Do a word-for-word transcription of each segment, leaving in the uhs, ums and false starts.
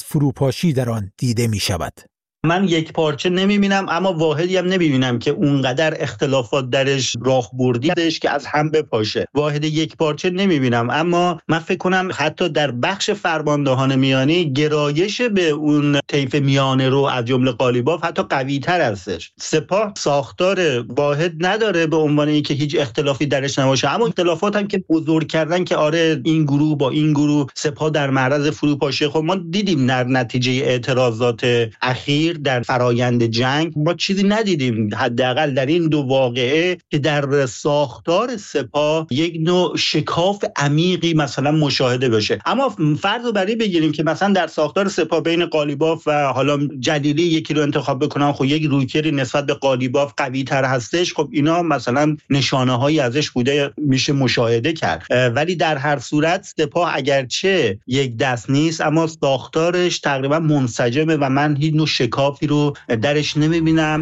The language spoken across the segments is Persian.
فروپاشی در آن دیده می شود. من یک پارچه نمیبینم، اما واحدی هم نمیبینم که اونقدر اختلافات درش راه بردی درش که از هم بپاشه. واحد یک پارچه نمیبینم، اما من فکر کنم حتی در بخش فرماندهان میانی گرایش به اون طیف میانه رو از جمله قالیباف حتی قوی تر هستش. سپاه ساختار واحد نداره به عنوان اینکه هیچ اختلافی درش نباشه، اما اختلافات هم که بزرگ کردن که آره این گروه با این گروه سپاه در معرض فروپاشی. خب ما دیدیم در نتیجه اعتراضات اخیر در فرایند جنگ ما چیزی ندیدیم، حداقل در این دو واقعه، که در ساختار سپاه یک نوع شکاف عمیقی مثلا مشاهده بشه. اما فرض رو برای بگیریم که مثلا در ساختار سپاه بین قالیباف و حالا جلیلی یکی رو انتخاب بکنم، خب یک رویکردی نسبت به قالیباف قوی تر هستش، خب اینا مثلا نشانه هایی ازش بوده میشه مشاهده کرد. ولی در هر صورت سپاه اگرچه یک دست نیست، اما ساختارش تقریبا منسجمه و من هیچ نوع شکافی رو درش نمیبینم.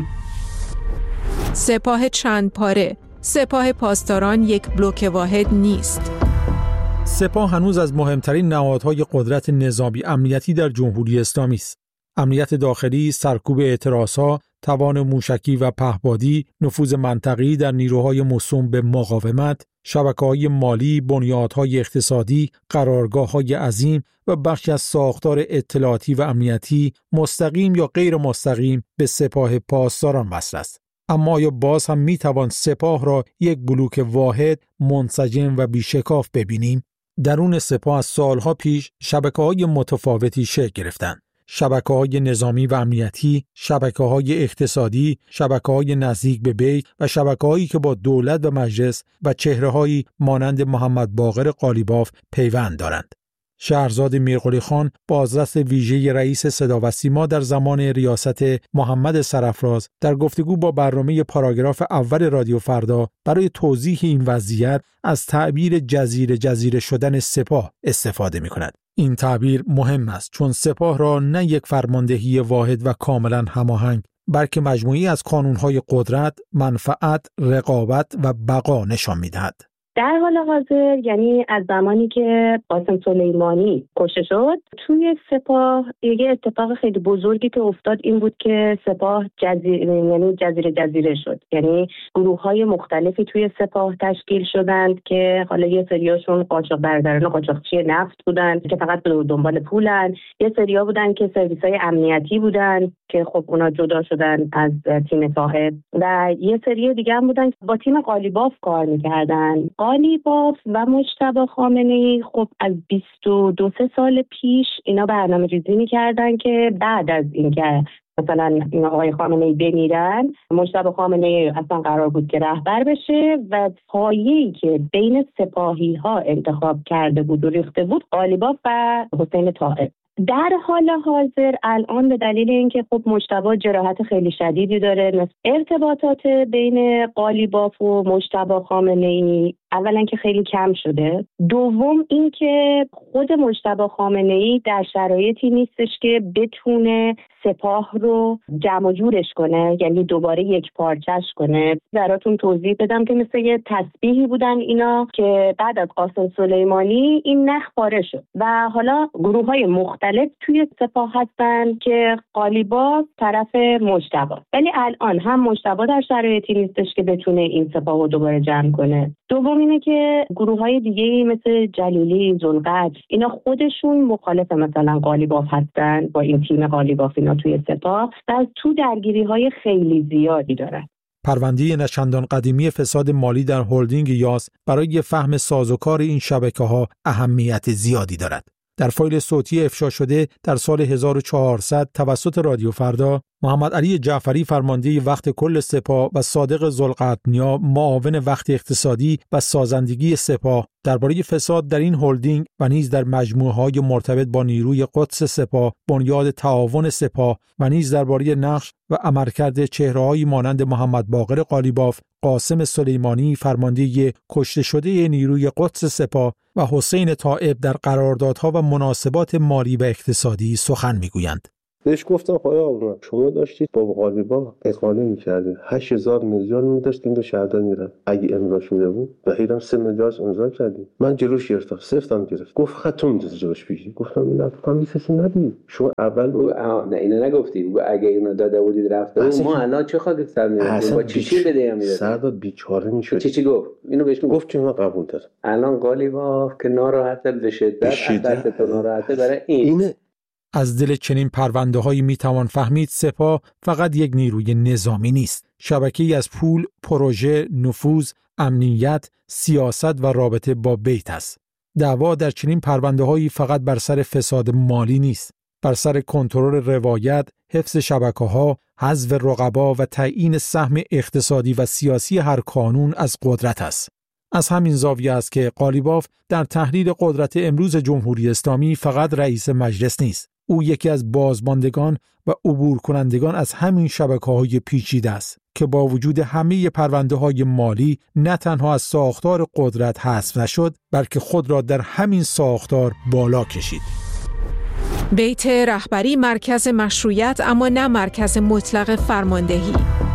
سپاه چند پاره، سپاه پاسداران یک بلوک واحد نیست. سپاه هنوز از مهمترین نهادهای قدرت نظامی امنیتی در جمهوری اسلامی است. امنیت داخلی، سرکوب اعتراضها، توان موشکی و پهپادی، نفوذ منطقی در نیروهای موسوم به مقاومت، شبکه‌های مالی، بنیادهای اقتصادی، قرارگاه‌های عظیم و بخشی از ساختار اطلاعاتی و امنیتی مستقیم یا غیر مستقیم به سپاه پاسداران وصل است. اما آیا باز هم میتوان سپاه را یک بلوک واحد، منسجم و بیشکاف ببینیم؟ درون سپاه از سالها پیش شبکه‌های متفاوتی شکل گرفتند. شبکه‌های نظامی و امنیتی، شبکه‌های اقتصادی، شبکه‌های نزدیک به بیت و شبکه‌هایی که با دولت و مجلس و چهره‌هایی مانند محمد باقر قالیباف پیوند دارند. شهرزاد میرقلی خان، بازرس ویژه رئیس صدا و سیما در زمان ریاست محمد سرافراز، در گفتگو با برنامه پاراگراف اول رادیو فردا برای توضیح این وضعیت از تعبیر جزیره جزیره شدن سپاه استفاده می‌کند. این تعبیر مهم است چون سپاه را نه یک فرماندهی واحد و کاملا هماهنگ، بلکه مجموعی از قانون‌های قدرت، منفعت، رقابت و بقا نشان می‌دهد. در حال حاضر، یعنی از زمانی که قاسم سلیمانی کشته شد، توی سپاه یه اتفاق خیلی بزرگی که افتاد این بود که سپاه جزیره یعنی جزیره جزیره شد. یعنی گروه‌های مختلفی توی سپاه تشکیل شدند که حالا یه سریاشون قاچاق برداران قاچاقچی نفت بودن که فقط به دنبال پولن، یه سریا بودن که سرویس‌های امنیتی بودن که خب اونا جدا شدن از تیم صاحب، و یه سری دیگه هم بودن که با تیم قالیباف کار می‌کردن. قالیباف و مجتبی خامنه‌ای خب از بیست و دو سال پیش اینا برنامه‌ریزی می‌کردن که بعد از اینکه مثلا این آقای خامنه‌ای بمیرن، مجتبی خامنه‌ای اصلا قرار بود که رهبر بشه و پایه‌ای که بین سپاهی‌ها انتخاب کرده بود و ریخته بود قالیباف و حسین طائب. در حال حاضر الان به دلیل اینکه خب مجتبی جراحت خیلی شدیدی داره، ارتباطات بین قالیباف و مجتبی خامنه‌ای اولا که خیلی کم شده، دوم اینکه خود مجتبی خامنه‌ای در شرایطی نیستش که بتونه سپاه رو جمع و جورش کنه، یعنی دوباره یک پارچش کنه. براتون توضیح بدم که مثل یه تسبیحی بودن اینا که بعد از قاسم سلیمانی این نخ پاره شد و حالا گروه‌های مختلف توی سپاه هستن که قالیباف طرف مجتبی، ولی الان هم مجتبی در شرایطی نیستش که بتونه این سپاه رو دوباره جمع کنه. دوم اینه که گروه‌های دیگه‌ای مثل جلیلی، ذوالقدر، اینا خودشون مخالف مثلا قالیباف هستن با این تیم قالیباف اینا توی سپاه و تو درگیری‌های خیلی زیادی دارن. پرونده نچندان قدیمی فساد مالی در هلدینگ یاس برای فهم سازوکار این شبکه‌ها اهمیت زیادی دارد. در فایل صوتی افشا شده در سال هزار و چهارصد توسط رادیو فردا، محمد علی جعفری فرمانده وقت کل سپاه و صادق ذوالقطنیا معاون وقت اقتصادی و سازندگی سپاه درباره فساد در این هلدینگ و نیز در مجموعه‌های مرتبط با نیروی قدس سپاه، بنیاد تعاون سپاه و نیز درباره نقش و عملکرد چهره‌هایی مانند محمد باقر قالیباف، قاسم سلیمانی فرمانده کشته شده نیروی قدس سپاه و حسین طائب در قراردادها و مناسبات مالی و اقتصادی سخن می‌گویند. بهش گفتم آقای آقا شما داشتید با قالیباف اقاله می‌کردید، هشت هزار میلیارد می‌داشتید این دو شهردار میرن، اگه امضا شده بود بهیرم سه میلیارد امضا کردید. من جلوش گرفتم، سفتم گرفت، گفت خط تو می‌ذاری جلوش بگیری. گفتم نه تو میسسی ندی، شما اول او نه اینو نگفتی، اگه اینو داده بودید رفته بود ما الان چه خاطر سر می‌رفتیم با چی چی بده می‌دادیم، سرداد بیچاره می‌شد. چی چی گفت اینو بهش گفت که من قبول دارم. الان قالیباف که ناراحته به شدت از دست تو ناراحته برای این اینه. از دل چنین پرونده‌هایی میتوان فهمید سپاه فقط یک نیروی نظامی نیست. شبکه‌ای از پول، پروژه، نفوذ، امنیت، سیاست و رابطه با بیت است. دعوا در چنین پرونده‌هایی فقط بر سر فساد مالی نیست، بر سر کنترل روایت، حفظ شبکه‌ها، حذف رقبا و تعیین سهم اقتصادی و سیاسی هر کانون از قدرت است. از همین زاویه است که قالیباف در تحلیل قدرت امروز جمهوری اسلامی فقط رئیس مجلس نیست. او یکی از بازماندگان و عبور کنندگان از همین شبکه‌های پیچیده است که با وجود همه پرونده‌های مالی نه تنها از ساختار قدرت حذف نشد، بلکه خود را در همین ساختار بالا کشید. بیت رهبری مرکز مشروعیت اما نه مرکز مطلق فرماندهی.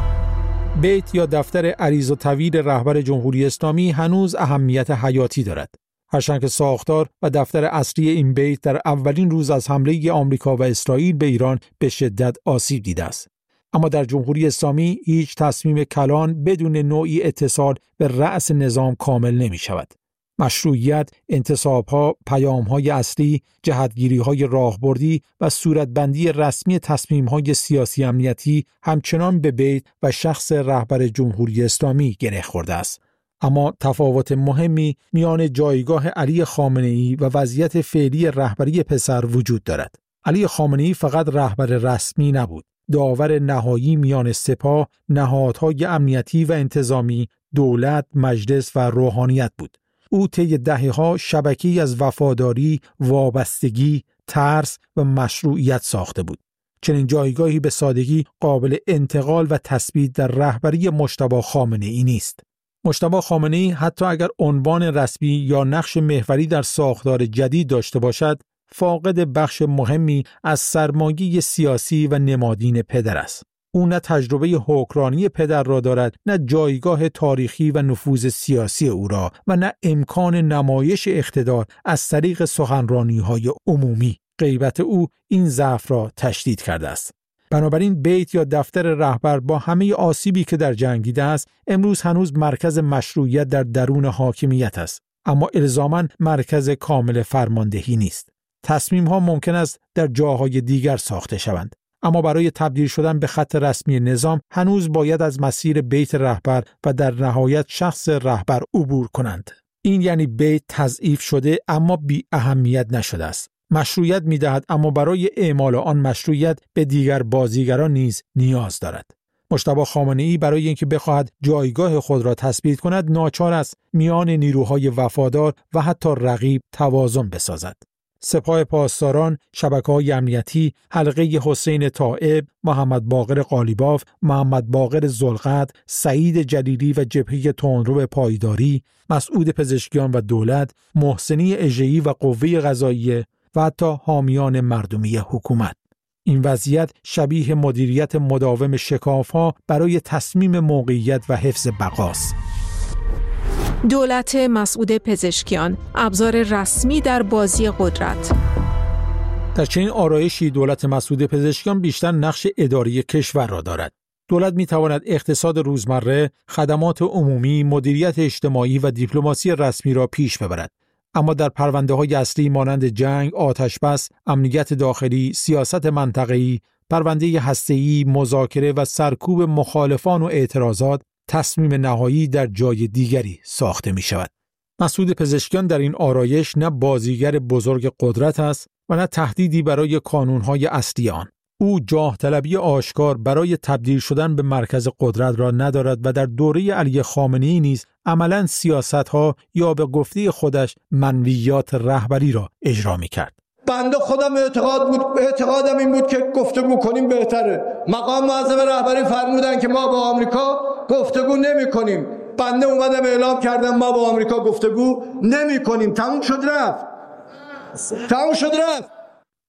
بیت یا دفتر عریض و طویل رهبر جمهوری اسلامی هنوز اهمیت حیاتی دارد. هرچند که ساختار و دفتر اصلی این بیت در اولین روز از حمله آمریکا و اسرائیل به ایران به شدت آسیب دیده است. اما در جمهوری اسلامی هیچ تصمیم کلان بدون نوعی اتصال به رأس نظام کامل نمی شود. مشروعیت، انتصاب‌ها، پیام‌های اصلی، جهتگیری‌های راهبردی و صورتبندی رسمی تصمیم‌های سیاسی امنیتی همچنان به بیت و شخص رهبر جمهوری اسلامی گره خورده است. اما تفاوت مهمی میان جایگاه علی خامنه‌ای و وضعیت فعلی رهبری پسر وجود دارد. علی خامنه‌ای فقط رهبر رسمی نبود، داور نهایی میان سپاه، نهادهای امنیتی و انتظامی، دولت، مجلس و روحانیت بود. او طی دهه‌ها شبکه‌ای از وفاداری، وابستگی، ترس و مشروعیت ساخته بود. چنین جایگاهی به سادگی قابل انتقال و تثبیت در رهبری مجتبی خامنه‌ای نیست. مجتبی خامنه‌ای حتی اگر عنوان رسمی یا نقش محوری در ساختار جدید داشته باشد، فاقد بخش مهمی از سرمایه سیاسی و نمادین پدر است. او نه تجربه حکمرانی پدر را دارد، نه جایگاه تاریخی و نفوذ سیاسی او را و نه امکان نمایش اقتدار از طریق سخنرانی‌های عمومی. غیبت او این ضعف را تشدید کرده است. بنابراین بیت یا دفتر رهبر با همه آسیبی که در جنگ دیده است، امروز هنوز مرکز مشروعیت در درون حاکمیت است، اما الزاماً مرکز کامل فرماندهی نیست. تصمیم‌ها ممکن است در جاهای دیگر ساخته شوند، اما برای تبدیل شدن به خط رسمی نظام هنوز باید از مسیر بیت رهبر و در نهایت شخص رهبر عبور کنند. این یعنی بیت تضعیف شده اما بی اهمیت نشده است. مشروعیت می‌دهد اما برای اعمال آن مشروعیت به دیگر بازیگران نیز نیاز دارد. مجتبی خامنه‌ای برای اینکه بخواهد جایگاه خود را تثبیت کند ناچار است میان نیروهای وفادار و حتی رقیب توازن بسازد. سپاه پاسداران، شبکه‌های امنیتی، حلقه حسین طائب، محمد باقر قالیباف، محمد باقر ذوالقدر، سعید جلیلی و جبهه تندرو پایداری، مسعود پزشکیان و دولت، محسنی اژه‌ای و قوه قضاییه و حتی حامیان مردمی حکومت. این وضعیت شبیه مدیریت مداوم شکاف‌ها برای تصمیم موقعیت و حفظ بقاست. دولت مسعود پزشکیان، ابزار رسمی در بازی قدرت. در چنین آرایشی دولت مسعود پزشکیان بیشتر نقش اداری کشور را دارد. دولت می‌تواند اقتصاد روزمره، خدمات عمومی، مدیریت اجتماعی و دیپلماسی رسمی را پیش ببرد. اما در پرونده‌های اصلی مانند جنگ، آتش‌بس، امنیت داخلی، سیاست منطقه‌ای، پرونده هسته‌ای، مذاکره و سرکوب مخالفان و اعتراضات، تصمیم نهایی در جای دیگری ساخته می شود. مسعود پزشکیان در این آرایش نه بازیگر بزرگ قدرت است و نه تهدیدی برای کانونهای اصلی آن. او جاه طلبی آشکار برای تبدیل شدن به مرکز قدرت را ندارد و در دوره علی خامنه‌ای نیز عملاً سیاست‌ها یا به گفته خودش منویات رهبری را اجرا می‌کرد. بنده خودم اعتقاد بود اعتقادم این بود که گفتگو کنیم بهتره. مقام معظم رهبری فرمودن که ما با آمریکا گفتگو نمی‌کنیم. بنده اومدم اعلام کردم ما با آمریکا گفتگو نمی‌کنیم. تموم شد رفت. تموم شد رفت.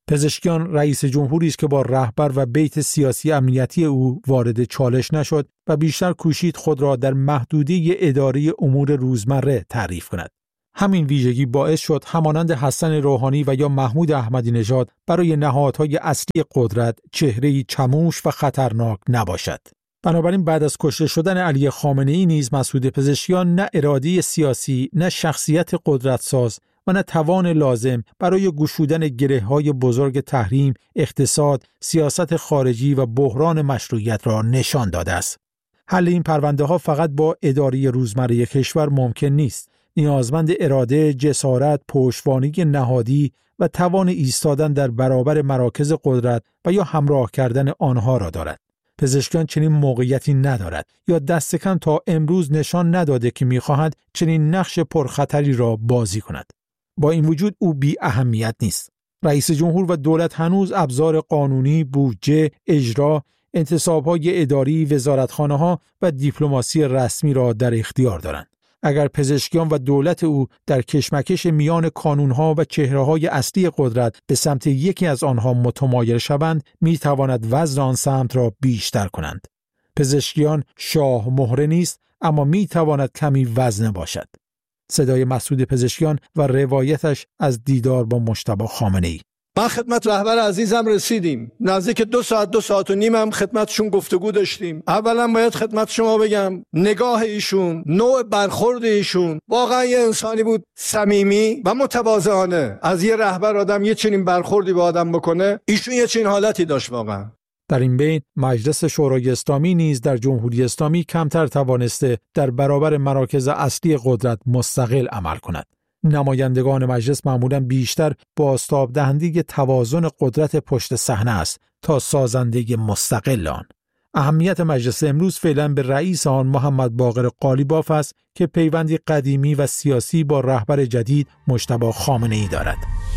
پزشکیان رئیس جمهوری است که با رهبر و بیت سیاسی امنیتی او وارد چالش نشد و بیشتر کوشید خود را در محدوده اداره امور روزمره تعریف کند. همین ویژگی باعث شد همانند حسن روحانی و یا محمود احمدی نژاد برای نهادهای اصلی قدرت چهره‌ای چموش و خطرناک نباشد. بنابراین بعد از کشته شدن علی خامنه‌ای نیز مسعود پزشکیان نه اراده سیاسی، نه شخصیت قدرتساز و نه توان لازم برای گشودن گره‌های بزرگ تحریم، اقتصاد، سیاست خارجی و بحران مشروعیت را نشان داده است. حل این پرونده‌ها فقط با اداره روزمره کشور ممکن نیست. نیازمند اراده، جسارت، پشتوانه نهادی و توان ایستادن در برابر مراکز قدرت و یا همراه کردن آنها را دارد. پزشکیان چنین موقعیتی ندارد یا دست کم تا امروز نشان نداده که می‌خواهد چنین نقش پرخطری را بازی کند. با این وجود او بی اهمیت نیست. رئیس جمهور و دولت هنوز ابزار قانونی، بودجه، اجرا، انتصاب‌های اداری، وزارتخانه‌ها و دیپلماسی رسمی را در اختیار دارند. اگر پزشکیان و دولت او در کشمکش میان کانونها و چهره‌های اصلی قدرت به سمت یکی از آنها متمایل شوند، می‌تواند وزن آن سمت را بیشتر کنند. پزشکیان شاه مهره نیست، اما می‌تواند کمی وزنه باشد. صدای مسعود پزشکیان و روایتش از دیدار با مجتبی خامنه‌ای. من خدمت رهبر عزیزم رسیدیم. نزدیک دو ساعت دو ساعت و نیم هم خدمتشون گفتگو داشتیم. اولا باید خدمت شما بگم نگاه ایشون، نوع برخورد ایشون واقعا یه انسانی بود صمیمی و متواضعانه. از یه رهبر آدم یه چنین برخوردی به آدم بکنه، ایشون یه چنین حالتی داشت واقعا. در این بین مجلس شورای اسلامی نیز در جمهوری اسلامی کمتر توانسته در برابر مراکز اصلی قدرت مستقل عمل کند. نمایندگان مجلس معمولاً بیشتر بازتاب دهنده توازن قدرت پشت صحنه است تا سازنده مستقل آن. اهمیت مجلس امروز فعلا به رئیس آن محمد باقر قالیباف است که پیوندی قدیمی و سیاسی با رهبر جدید مجتبی خامنه‌ای دارد.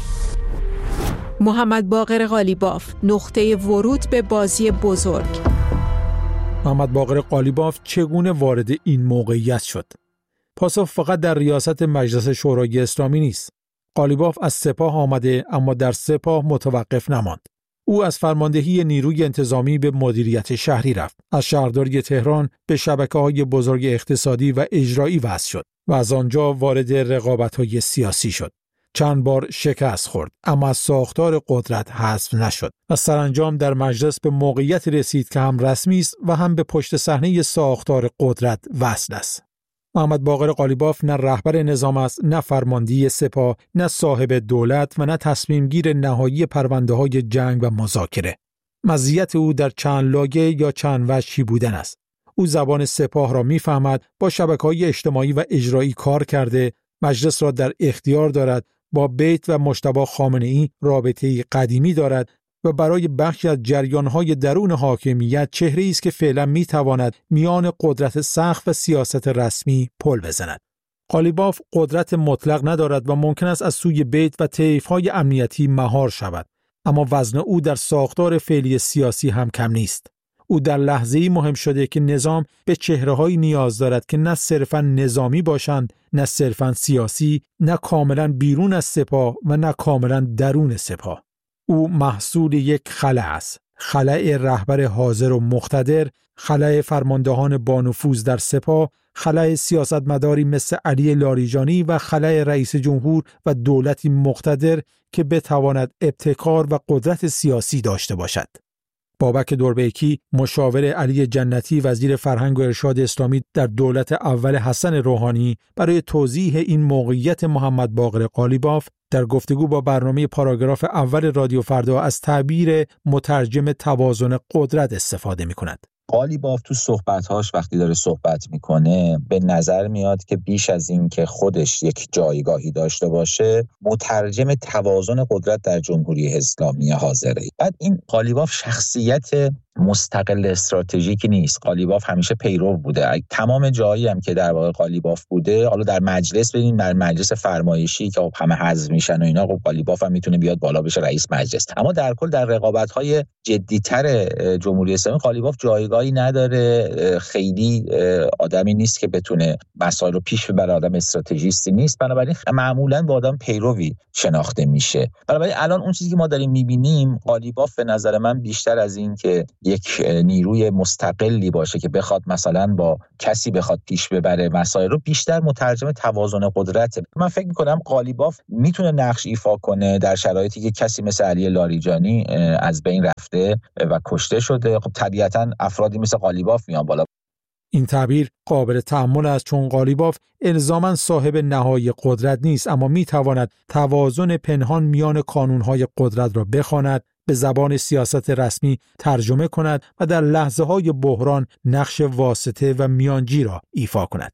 محمد باقر قالیباف، نقطه ورود به بازی بزرگ. محمد باقر قالیباف چگونه وارد این موقعیت شد؟ پاسخ فقط در ریاست مجلس شورای اسلامی نیست. قالیباف از سپاه آمده اما در سپاه متوقف نماند. او از فرماندهی نیروی انتظامی به مدیریت شهری رفت. از شهرداری تهران به شبکه‌های بزرگ اقتصادی و اجرایی وصل شد و از آنجا وارد رقابت‌های سیاسی شد. چند بار شکست خورد اما از ساختار قدرت حذف نشد و سرانجام در مجلس به موقعیت رسید که هم رسمی است و هم به پشت صحنه ساختار قدرت وصل است. محمد باقر قالیباف نه رهبر نظام است، نه فرماندهی سپاه، نه صاحب دولت و نه تصمیم گیر نهایی پرونده‌های جنگ و مذاکره. مزیت او در چند لایه یا چند وجهی بودن است. او زبان سپاه را می‌فهمد، با شبکه‌های اجتماعی و اجرایی کار کرده، مجلس را در اختیار دارد، با بیت و مجتبی خامنه‌ای رابطه‌ای قدیمی دارد و برای بخشی از جریان‌های درون حاکمیت چهره‌ای است که فعلا می‌تواند میان قدرت سقف و سیاست رسمی پل بزند. قالیباف قدرت مطلق ندارد و ممکن است از سوی بیت و طیف‌های امنیتی مهار شود، اما وزن او در ساختار فعلی سیاسی هم کم نیست. او در لحظه‌ای مهم شده که نظام به چهره‌هایی نیاز دارد که نه صرفاً نظامی باشند، نه صرفاً سیاسی، نه کاملاً بیرون از سپاه و نه کاملاً درون سپاه. او محصول یک خلأ است. خلأ رهبر حاضر و مقتدر، خلأ فرماندهان با نفوذ در سپاه، خلأ سیاستمداری مثل علی لاریجانی و خلأ رئیس جمهور و دولتی مقتدر که بتواند ابتکار و قدرت سیاسی داشته باشد. بابک دوربیکی، مشاور علی جنتی وزیر فرهنگ و ارشاد اسلامی در دولت اول حسن روحانی، برای توضیح این موقعیت محمد باقر قالیباف در گفتگو با برنامه پاراگراف اول رادیو فردا از تعبیر مترجم توازن قدرت استفاده می‌کند. قالیباف تو صحبت‌هاش وقتی داره صحبت میکنه به نظر میاد که بیش از این که خودش یک جایگاهی داشته باشه، مترجم توازن قدرت در جمهوری اسلامی حاضره. بعد این قالیباف شخصیت مستقل استراتژیکی نیست. قالیباف همیشه پیرو بوده. تمام جایی هم که در واقع قالیباف بوده، حالا در مجلس ببینید، در مجلس فرمایشی که همه حزب میشن و اینا، خب قالیباف هم میتونه بیاد بالا بشه رئیس مجلس. اما در کل در رقابت‌های جدی‌تر جمهوری اسلامی قالیباف جایگاهی نداره. خیلی آدمی نیست که بتونه مسائل رو پیش ببره، آدم استراتژیستی نیست، بنابراین معمولاً با آدم پیروی شناخته میشه. بنابراین الان اون چیزی که ما داریم میبینیم، قالیباف به نظر من بیشتر از این که یک نیروی مستقلی باشه که بخواد مثلا با کسی بخواد پیش ببره مسائل رو، بیشتر مترجم توازن قدرته. من فکر میکنم قالیباف میتونه نقش ایفا کنه در شرایطی که کسی مثل علی لاریجانی از بین رفته و کشته شده. خب طبیعتا افرادی مثل قالیباف میان بالا. این تعبیر قابل تأمل است، چون قالیباف الزاماً صاحب نهایی قدرت نیست، اما میتواند توازن پنهان میان کانونهای قدرت را بخواند، به زبان سیاست رسمی ترجمه کند و در لحظه‌های بحران نقش واسطه و میانجی را ایفا کند.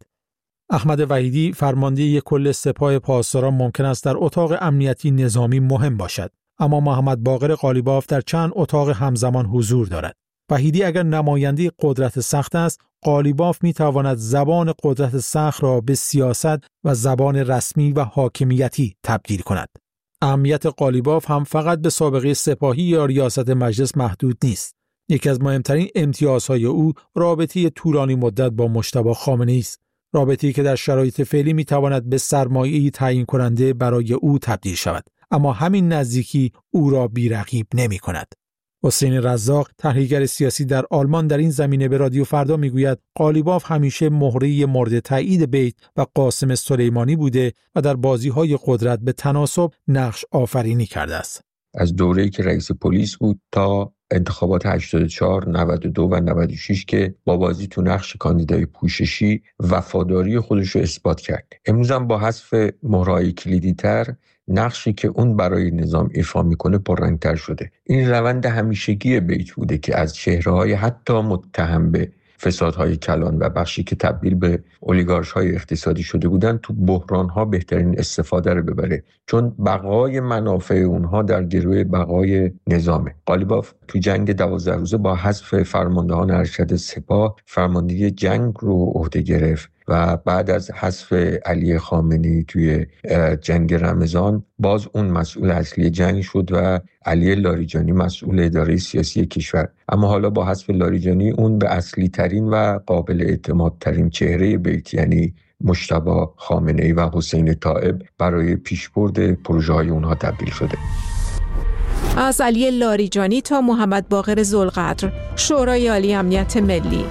احمد وحیدی، فرمانده کل سپاه پاسداران، ممکن است در اتاق امنیتی نظامی مهم باشد، اما محمد باقر قالیباف در چند اتاق همزمان حضور دارد. وحیدی اگر نماینده قدرت سخت است، قالیباف میتواند زبان قدرت سخت را به سیاست و زبان رسمی و حاکمیتی تبدیل کند. اهمیت قالیباف هم فقط به سابقه سپاهی یا ریاست مجلس محدود نیست. یکی از مهمترین امتیازهای او رابطه طولانی مدت با مجتبی خامنه‌ای است. رابطه‌ای که در شرایط فعلی میتواند به سرمایه‌ای تعیین کننده برای او تبدیل شود، اما همین نزدیکی او را بی‌رقیب نمی‌کند. حسین رزاق، تحلیلگر سیاسی در آلمان، در این زمینه به رادیو فردا میگوید قالیباف همیشه مهره مورد تایید بیت و قاسم سلیمانی بوده و در بازی‌های قدرت به تناسب نقش آفرینی کرده است. از دوره‌ای که رئیس پلیس بود تا انتخابات هشتاد و چهار، نود و دو و نود و شش که با بازی تو نقش کاندیدای پوششی وفاداری خودش رو اثبات کرد. امروز هم با حذف مهره‌های کلیدی‌تر، نقشی که اون برای نظام ایفا میکنه پررنگتر شده. این روند همیشگی بیت بوده که از چهره‌های حتی متهم به فسادهای کلان و بخشی که تبدیل به اولیگارش‌های اقتصادی شده بودن، تو بحران‌ها بهترین استفاده رو ببره، چون بقای منافع اونها در گروه بقای نظامه. قالیباف تو جنگ دوازده روزه با حذف فرماندهان ارشد سپاه فرماندهی جنگ رو عهده گرفت و بعد از حذف علی خامنه‌ای توی جنگ رمضان باز اون مسئول اصلی جنگ شد و علی لاریجانی مسئول اداره سیاسی کشور. اما حالا با حذف لاریجانی اون به اصلی ترین و قابل اعتماد ترین چهره بیت، یعنی مجتبی خامنه‌ای و حسین طائب، برای پیشبرد پروژه‌های اونها تبدیل شده. از علی لاریجانی تا محمد باقر ذوالقدر، شورای عالی امنیت ملی.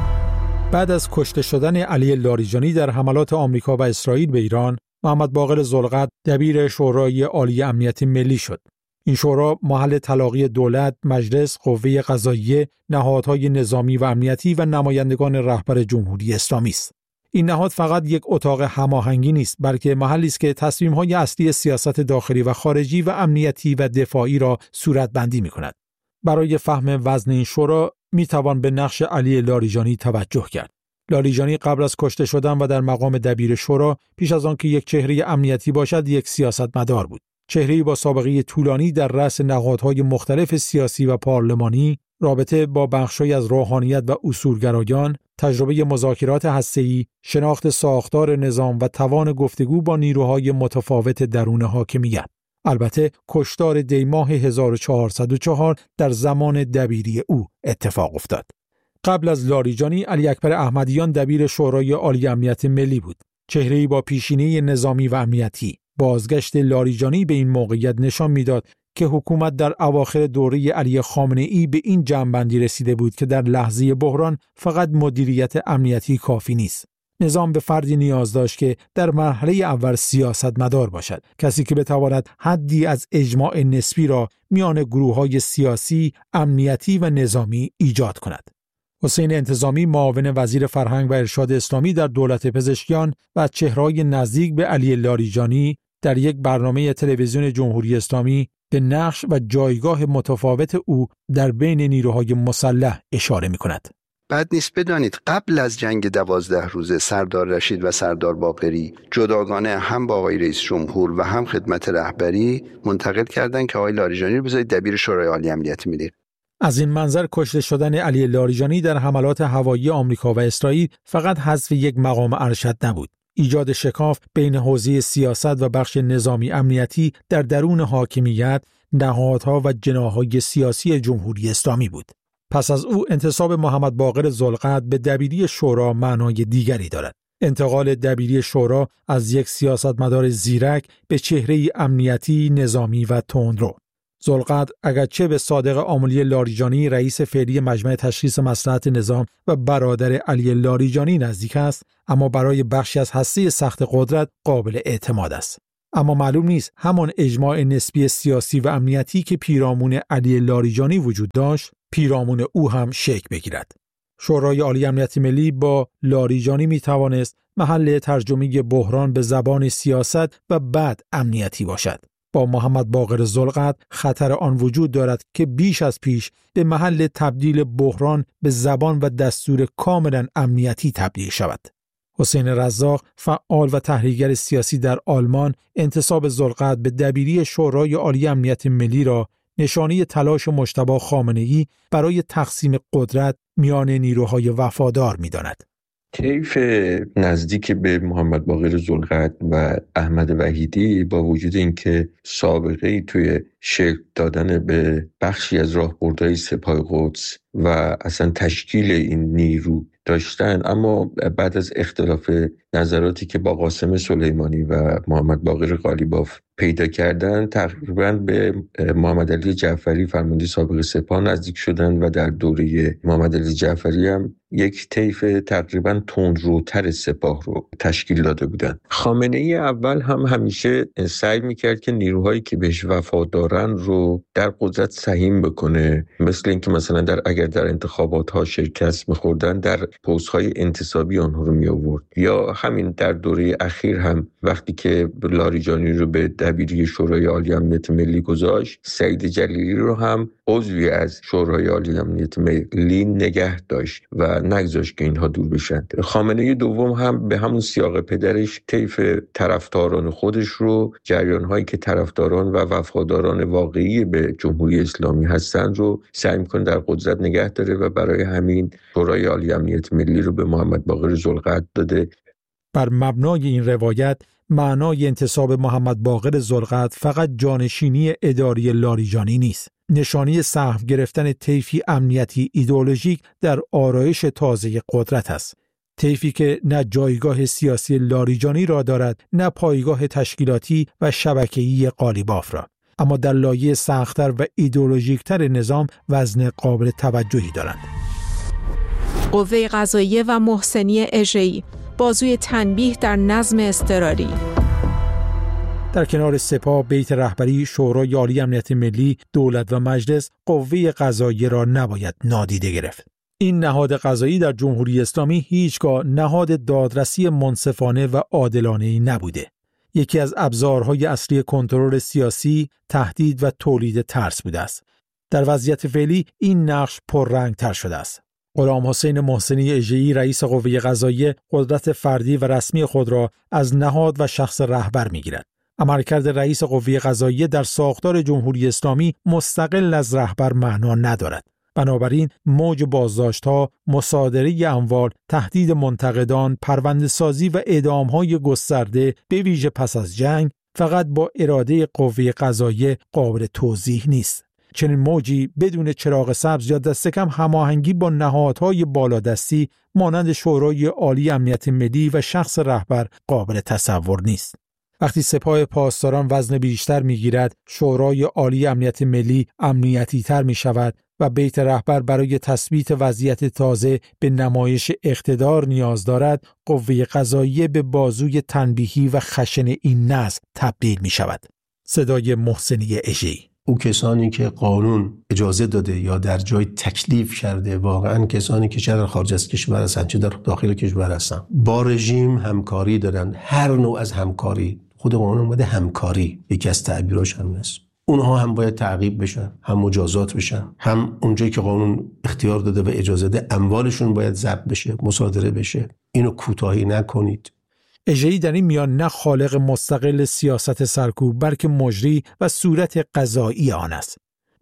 بعد از کشته شدن علی لاریجانی در حملات آمریکا و اسرائیل به ایران، محمد باقر ذوالقدر دبیر شورای عالی امنیت ملی شد. این شورا محل تلاقی دولت، مجلس، قوه قضاییه، نهادهای نظامی و امنیتی و نمایندگان رهبر جمهوری اسلامی است. این نهاد فقط یک اتاق هماهنگی نیست، بلکه محلی است که تصمیم‌های اصلی سیاست داخلی و خارجی و امنیتی و دفاعی را صورتبندی می‌کند. برای فهم وزن این شورا می‌توان به نقش علی لاریجانی توجه کرد. لاریجانی قبل از کشته شدن و در مقام دبیر شورا، پیش از آن که یک چهره امنیتی باشد، یک سیاستمدار بود. چهره‌ای با سابقه طولانی در رأس نهادهای مختلف سیاسی و پارلمانی، رابطه با بخش‌هایی از روحانیت و اصولگرایان، تجربه مذاکرات هسته‌ای، شناخت ساختار نظام و توان گفتگو با نیروهای متفاوت درون حاکمیت. البته کشتار دیماه هزار و چهارصد و چهار در زمان دبیری او اتفاق افتاد. قبل از لاریجانی، علی اکبر احمدیان دبیر شورای عالی امنیت ملی بود. چهره‌ای با پیشینه نظامی و امنیتی. بازگشت لاریجانی به این موقعیت نشان می‌داد که حکومت در اواخر دوره علی خامنه‌ای به این جمع‌بندی رسیده بود که در لحظه بحران فقط مدیریت امنیتی کافی نیست. نظام به فردی نیاز داشت که در مرحله اول سیاستمدار باشد، کسی که بتواند حدی از اجماع نسبی را میان گروه‌های سیاسی، امنیتی و نظامی ایجاد کند. حسین انتظامی، معاون وزیر فرهنگ و ارشاد اسلامی در دولت پزشکیان و چهره‌های نزدیک به علی لاریجانی، در یک برنامه تلویزیون جمهوری اسلامی به نقش و جایگاه متفاوت او در بین نیروهای مسلح اشاره می‌کند. بد نیست بدانید قبل از جنگ دوازده روزه سردار رشید و سردار باقری جداگانه هم با آقای رئیس جمهور و هم خدمت رهبری منتقد کردند که آقای لاریجانی رو بذارید دبیر شورای عالی امنیت ملی. از این منظر کشته شدن علی لاریجانی در حملات هوایی آمریکا و اسرائیل فقط حذف یک مقام ارشد نبود. ایجاد شکاف بین حوزه سیاست و بخش نظامی امنیتی در درون حاکمیت، نهادها و جناح‌های سیاسی جمهوری اسلامی بود. پس از او انتصاب محمد باقر ذوالقعد به دبیری شورا معنای دیگری دارد. انتقال دبیری شورا از یک سیاستمدار زیرک به چهره امنیتی، نظامی و تندرو. ذوالقعد اگرچه به صادق آملی لاریجانی رئیس فعلی مجمع تشخیص مصلحت نظام و برادر علی لاریجانی نزدیک است، اما برای بخشی از هسته سخت قدرت قابل اعتماد است. اما معلوم نیست همان اجماع نسبی سیاسی و امنیتی که پیرامون علی لاریجانی وجود داشت، پیرامون او هم شکل بگیرد. شورای عالی امنیت ملی با لاریجانی می توانست محل ترجمه بحران به زبان سیاست و بعد امنیتی باشد. با محمد باقر ذوالقعد خطر آن وجود دارد که بیش از پیش به محل تبدیل بحران به زبان و دستور کاملا امنیتی تبدیل شود. حسین رزاق، فعال و تحلیلگر سیاسی در آلمان، انتصاب ذوالقعد به دبیری شورای عالی امنیت ملی را نشانه تلاش مجتبی خامنه‌ای برای تقسیم قدرت میان نیروهای وفادار می‌داند. طیف نزدیک به محمد باقر ذوالقعد و احمد وحیدی با وجود اینکه سابقه‌ای توی شکل دادن به بخشی از راهبردهای سپاه قدس و اصلا تشکیل این نیرو داشتن، اما بعد از اختلاف نظراتی که با قاسم سلیمانی و محمد باقر قالیباف پیدا کردن، تقریبا به محمد علی جعفری فرمانده سابق سپاه نزدیک شدن و در دوره محمد علی جعفری هم یک طیف تقریبا تندروتر سپاه رو تشکیل داده بودن. خامنه ای اول هم همیشه سعی میکرد که نیروهایی که بهش وفادارن رو در قدرت سهیم بکنه، مثل اینکه مثلا در اگر در انتخابات ها شرکت میخوردن در پست‌های انتصابی آنها رو می آورد. یا همین در دوره اخیر هم وقتی که لاریجانی رو به دبیری شورای عالی امنیت ملی گذاشت، سعید جلیلی رو هم عضوی از شورای عالی امنیت ملی نگه داشت و نگذاشت که اینها دور بشن. خامنه‌ای دوم هم به همون سیاق پدرش طیف طرفداران خودش رو، جریان‌هایی که طرفداران و وفاداران واقعی به جمهوری اسلامی هستن رو سعی می‌کنه در قدرت نگه داره و برای همین شورای عالی امنیت ملی رو به محمد باقر ذوالقعد داده. بر مبنای این روایت معنای انتصاب محمد باقر ذوالقعد فقط جانشینی اداری لاریجانی نیست، نشانی سهم گرفتن طیفی امنیتی ایدئولوژیک در آرایش تازه قدرت است. طیفی که نه جایگاه سیاسی لاریجانی را دارد، نه پایگاه تشکیلاتی و شبکه‌ای قالیباف را، اما در لایه سخت‌تر و ایدئولوژیک‌تر نظام وزن قابل توجهی دارند. قوه قضاییه و محسنی اژه‌ای، بازوی تنبیه در نظم اضطراری. در کنار سپاه، بیت رهبری، شورای عالی امنیت ملی، دولت و مجلس، قوه قضاییه را نباید نادیده گرفت. این نهاد قضایی در جمهوری اسلامی هیچگاه نهاد دادرسی منصفانه و عادلانه‌ای نبوده. یکی از ابزارهای اصلی کنترل سیاسی، تهدید و تولید ترس بوده است. در وضعیت فعلی این نقش پررنگ‌تر شده است. غلام حسین محسنی اژه‌ای، رئیس قوه قضاییه، قدرت فردی و رسمی خود را از نهاد و شخص رهبر می‌گیرد. عملکرد رئیس قوه قضاییه در ساختار جمهوری اسلامی مستقل از رهبر معنا ندارد. بنابراین موج بازداشت‌ها، مصادره اموال، تهدید منتقدان، پرونده‌سازی و اعدام‌های گسترده به ویژه پس از جنگ فقط با اراده قوه قضاییه قابل توضیح نیست. چنین موجی بدون چراغ سبز یا دست کم هماهنگی با نهادهای بالادستی مانند شورای عالی امنیت ملی و شخص رهبر قابل تصور نیست. وقتی سپاه پاسداران وزن بیشتر می‌گیرد، شورای عالی امنیت ملی امنیتی تر می‌شود و بیت رهبر برای تثبیت وضعیت تازه به نمایش اقتدار نیاز دارد، قوه قضاییه به بازوی تنبیهی و خشن این نظم تبدیل می‌شود. صدای محسنی اژه‌ای. او کسانی که قانون اجازه داده یا در جای تکلیف کرده، واقعا کسانی که چه در خارج از کشور هستند چه در داخل کشور هستند، با رژیم همکاری دارن. هر نوع از همکاری، خود قانون اومده همکاری یکی از تعبیراش هم هست. اونها هم باید تعقیب بشن، هم مجازات بشن، هم اونجایی که قانون اختیار داده و اجازه ده اموالشون باید ضبط بشه، مصادره بشه. اینو کوتاهی نکنید. اژه‌ای در این میان نه خالق مستقل سیاست سرکوب، بلکه مجری و صورت قضایی آن است.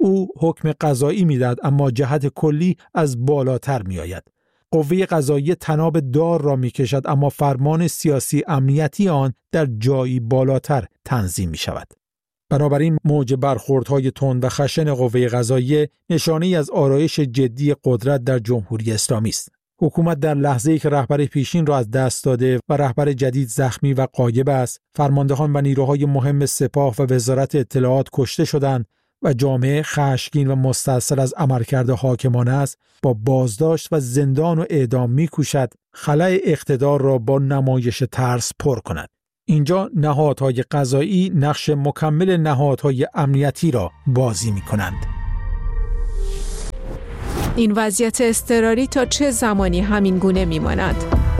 او حکم قضایی میداد اما جهت کلی از بالاتر میآید. قوه قضایی طناب دار را میکشد اما فرمان سیاسی امنیتی آن در جایی بالاتر تنظیم می شود. بنابراین موج برخوردهای تند و خشن قوه قضاییه نشانه‌ای از آرایش جدی قدرت در جمهوری اسلامی است. حکومت در لحظه‌ای که رهبر پیشین را از دست داده و رهبر جدید زخمی و غایب است، فرماندهان و نیروهای مهم سپاه و وزارت اطلاعات کشته شدند و جامعه خشمگین و مستأصل از عملکرد حاکمانه است، با بازداشت و زندان و اعدام می‌کوشد خلأ اقتدار را با نمایش ترس پر کند. اینجا نهادهای قضایی نقش مکمل نهادهای امنیتی را بازی می‌کنند. این وضعیت اضطراری تا چه زمانی همین گونه می‌ماند؟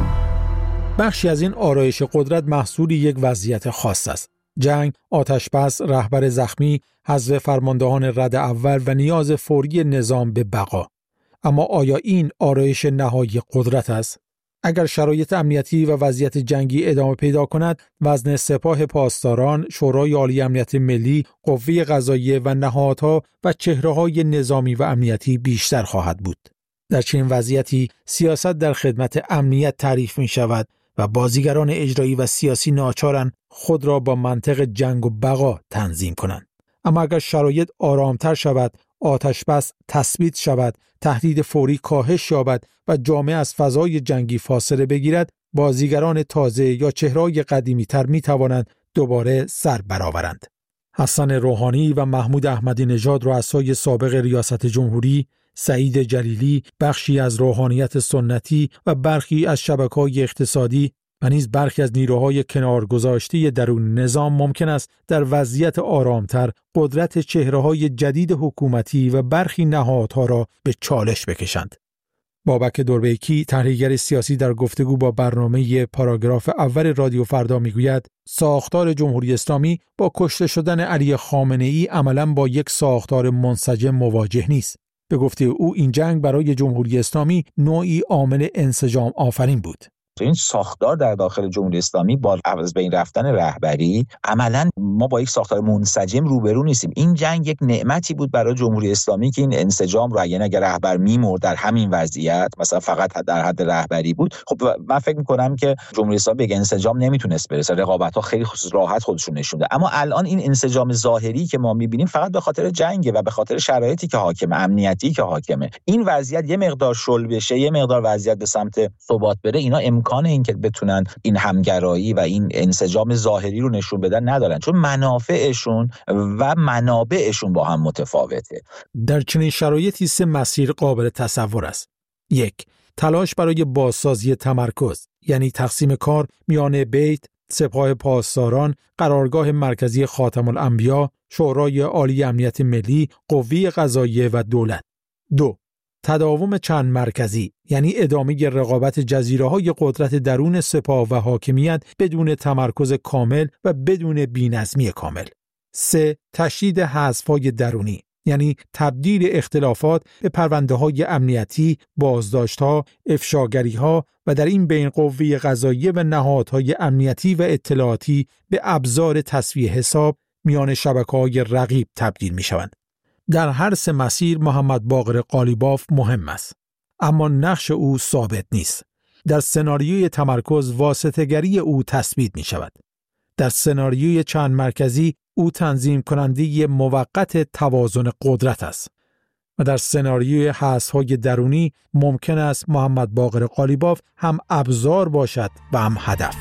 بخشی از این آرایش قدرت محصول یک وضعیت خاص است. جنگ، آتش‌بس، رهبر زخمی، حذف فرماندهان رد اول و نیاز فوری نظام به بقا. اما آیا این آرایش نهایی قدرت است؟ اگر شرایط امنیتی و وضعیت جنگی ادامه پیدا کند، وزن سپاه پاسداران، شورای عالی امنیت ملی، قوه قضاییه و نهادها و چهره‌های نظامی و امنیتی بیشتر خواهد بود. در چنین وضعیتی سیاست در خدمت امنیت تعریف می شود و بازیگران اجرایی و سیاسی ناچارند خود را با منطق جنگ و بقا تنظیم کنند. اما اگر شرایط آرامتر شود، آتش بس تثبیت شود، تهدید فوری کاهش یابد و جامعه از فضای جنگی فاصله بگیرد، بازیگران تازه یا چهره‌های قدیمی‌تر می‌توانند دوباره سر برآورند. حسن روحانی و محمود احمدی نژاد، رؤسای سابق ریاست جمهوری، سعید جلیلی، بخشی از روحانیت سنتی و برخی از شبکه‌های اقتصادی و نیز برخی از نیروهای کنارگذاشته درون نظام ممکن است در وضعیت آرامتر قدرت چهره‌های جدید حکومتی و برخی نهادها را به چالش بکشند. بابک دوربیکی، تحلیلگر سیاسی، در گفتگو با برنامه پاراگراف اول رادیو فردا میگوید ساختار جمهوری اسلامی با کشته شدن علی خامنه‌ای عملاً با یک ساختار منسجم مواجه نیست. به گفته او این جنگ برای جمهوری اسلامی نوعی عامل انسجام آفرین بود. این ساختار در داخل جمهوری اسلامی با از بین رفتن رهبری عملاً ما با یک ساختار منسجم روبرو نیستیم. این جنگ یک نعمتی بود برای جمهوری اسلامی که این انسجام رو اگه اگر رهبر میمرد در همین وضعیت مثلا فقط در حد رهبری بود، خب من فکر می‌کنم که جمهوری اسلامی به انسجام نمیتونست برسه. رقابت‌ها خیلی راحت خودشون نشون داد. اما الان این انسجام ظاهری که ما می‌بینیم فقط به خاطر جنگ و به خاطر شرایطی که حاکمه، امنیتی که حاکمه. این وضعیت یه مقدار شل بشه، یه مقدار وضعیت به سمت ثبات بره، اینا امکان این که بتونن این همگرایی و این انسجام ظاهری رو نشون بدن ندارن، چون منافعشون و منابعشون با هم متفاوته. در چنین شرایطی سه مسیر قابل تصور است. یک، تلاش برای بازسازی تمرکز، یعنی تقسیم کار میان بیت، سپاه پاسداران، قرارگاه مرکزی خاتم الانبیا، شورای عالی امنیت ملی، قوه قضاییه و دولت. دو، تداوم چند مرکزی، یعنی ادامه رقابت جزیره‌های قدرت درون سپاه و حاکمیت بدون تمرکز کامل و بدون بی‌نظمی کامل. سه، تشدید حذف‌های درونی، یعنی تبدیل اختلافات به پرونده‌های امنیتی، بازداشت‌ها، افشاگری‌ها و در این بین قوه قضاییه و نهادهای امنیتی و اطلاعاتی به ابزار تسویه حساب میان شبکه‌های رقیب تبدیل می‌شوند. در هر سه مسیر محمد باقر قالیباف مهم است، اما نقش او ثابت نیست. در سناریوی تمرکز واسطه‌گری او تثبیت می شود. در سناریوی چند مرکزی او تنظیم کننده موقت توازن قدرت است و در سناریوی حذف‌های درونی ممکن است محمد باقر قالیباف هم ابزار باشد و هم هدف.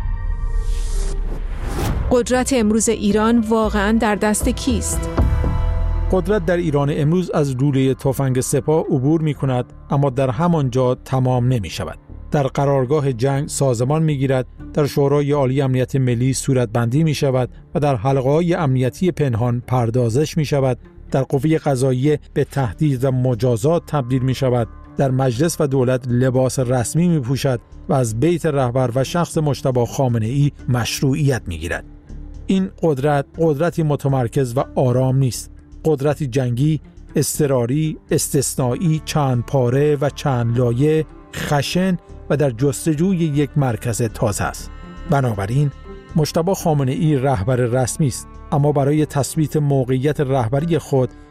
قدرت امروز ایران واقعاً در دست کیست؟ قدرت در ایران امروز از لوله تفنگ سپاه عبور می کند، اما در همان جا تمام نمی شود. در قرارگاه جنگ سازمان می گیرد، در شورای عالی امنیت ملی صورتبندی می شود و در حلقه‌های امنیتی پنهان پردازش می شود. در قوه قضاییه به تهدید و مجازات تبدیل می شود. در مجلس و دولت لباس رسمی می پوشد و از بیت رهبر و شخص مجتبی خامنه‌ای مشروعیت می گیرد. این قدرت قدرتی متمرکز و آرام نیست. قدرتی جنگی، اضطراری، استثنایی، چند پاره و چند لایه، خشن و در جستجوی یک مرکز تازه است. بنابراین مجتبی خامنه‌ای رهبر رسمی است، اما برای تثبیت موقعیت رهبری خود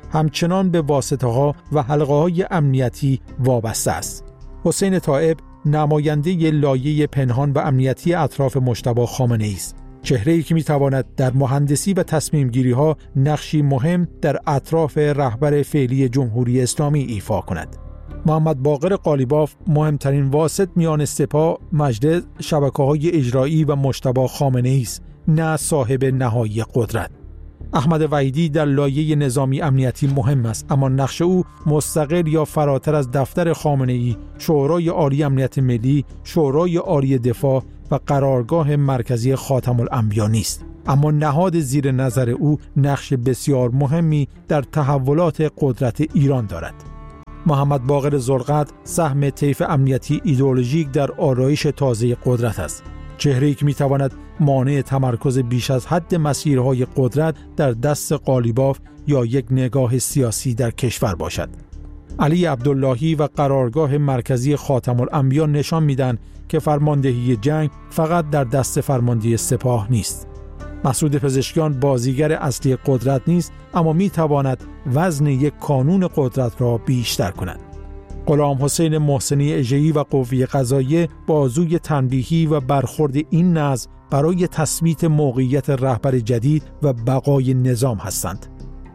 همچنان به واسطه‌ها و حلقه‌های امنیتی وابسته است. حسین طائب نماینده لایه پنهان و امنیتی اطراف مجتبی خامنه‌ای است. چهره‌ای که می‌تواند در مهندسی و تصمیم‌گیری‌ها نقشی مهم در اطراف رهبر فعلی جمهوری اسلامی ایفا کند. محمد باقر قالیباف مهمترین واسط میان سپاه، مجلس، شبکه‌های اجرایی و مجتبی خامنه‌ای است، نه صاحب نهایی قدرت. احمد وحیدی در لایه نظامی امنیتی مهم است، اما نقش او مستقل یا فراتر از دفتر خامنه‌ای، شورای عالی امنیت ملی، شورای عالی دفاع و قرارگاه مرکزی خاتم الانبیا نیست. اما نهاد زیر نظر او نقش بسیار مهمی در تحولات قدرت ایران دارد. محمد باقر ذوالقدر سهم طیف امنیتی ایدئولوژیک در آرایش تازه قدرت است. چهره‌ای که می‌تواند مانع تمرکز بیش از حد مسیرهای قدرت در دست قالیباف یا یک نگاه سیاسی در کشور باشد. علی عبداللهی و قرارگاه مرکزی خاتم الانبیا نشان میدن که فرماندهی جنگ فقط در دست فرماندهی سپاه نیست. مسعود پزشکیان بازیگر اصلی قدرت نیست، اما میتواند وزن یک کانون قدرت را بیشتر کند. غلام حسین محسنی اژه‌ای و قوه قضاییه بازوی تنبیهی و برخورد این نظم برای تثبیت موقعیت رهبر جدید و بقای نظام هستند.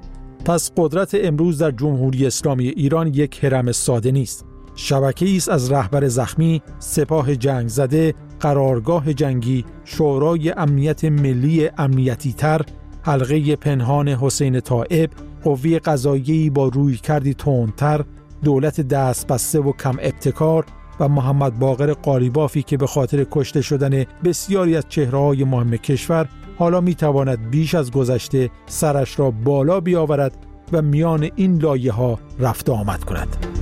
پس قدرت امروز در جمهوری اسلامی ایران یک هرم ساده نیست. شبکه‌ای است از رهبر زخمی، سپاه جنگ زده، قرارگاه جنگی، شورای امنیت ملی امنیتی تر، حلقه پنهان حسین طائب، قوه قضاییه‌ای با رویکردی تندتر، دولت دست بسته و کم ابتکار و محمد باقر قالیبافی که به خاطر کشته شدن بسیاری از چهره‌های مهم کشور حالا می‌تواند بیش از گذشته سرش را بالا بیاورد و میان این لایه‌ها رفت آمد کند.